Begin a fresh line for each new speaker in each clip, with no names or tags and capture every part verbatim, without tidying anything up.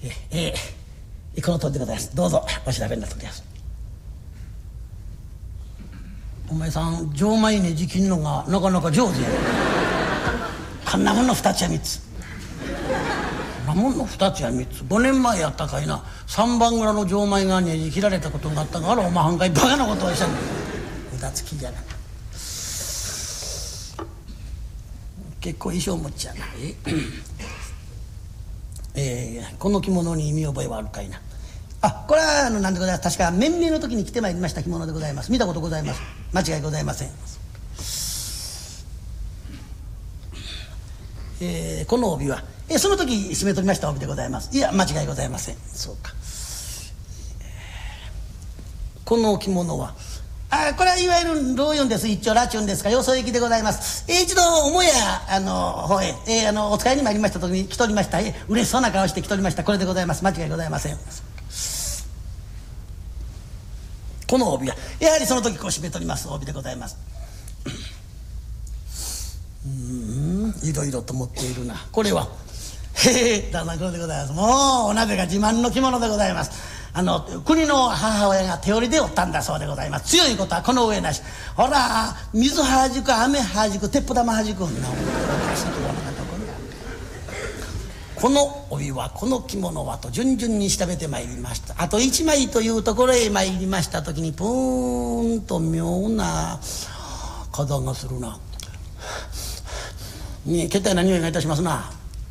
えー、この通りでございます。どうぞお調べになっております。お前さん錠前ねじ切んのがなかなか上手やね。こんなもんの二つや三つ。こんなもんの二つや三つ。五年前やったかいな。三番蔵の錠前がねじ切られたことがあったが、あらお前半回バカなことをしたんだ。無駄つきじゃな。結構衣装持ちやな。えー、この着物に見覚えはあるかいな。あ、これはあの何でございます。確か面々の時に着てまいりました着物でございます。見たことございます。間違いございません。えー、この帯は、えー、その時締め取りました帯でございます。いや間違いございません。そうか。この着物はあ、これはいわゆる老運です。一丁羅中ですか、よそ行きでございます。えー、一度母屋あの方へ、えー、あのお使いに参りました時に着とりました。えー、嬉しそうな顔して着とりました。これでございます。間違いございません。この帯はやはりその時こう締め取ります帯でございます。うーん、いろいろと持っているな。これはへえ、旦那これでございます。もうお鍋が自慢の着物でございます。あの国の母親が手織りで織ったんだそうでございます。強いことはこの上なし。ほら水はじく雨はじく鉄砲玉はじくんな。この帯はこの着物はと順々に調べてまいりました。あと一枚というところへ参りました時にプーンと妙な風がするな。ねえけったいな匂いがいたしますな。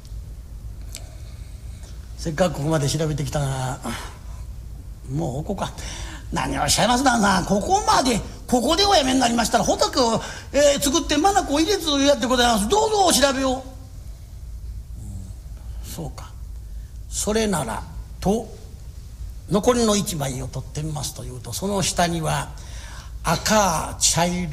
せっかくここまで調べてきたがもうここか。何をおっしゃいます旦さん、ここまでここでおやめになりましたら仏を、えー、作って眼を入れずやってございます。どうぞお調べを。そうか、それならと残りの一枚を取ってみますというと、その下には赤茶色